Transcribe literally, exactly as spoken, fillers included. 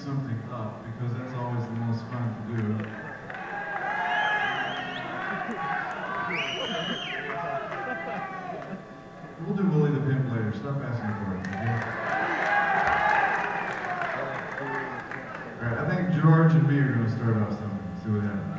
something up because that's always the most fun to do. We'll do Willie the Pimp later. Stop asking for it. Okay? All right, I think George and me are going to start off something. See what happens.